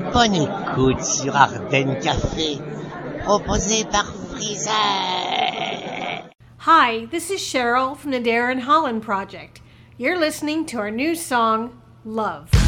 Bonne écoute sur Ardenne Café, proposé par Freezer. Hi, this is Cheryl from the Darren Holland Project. You're listening to our new song, Love.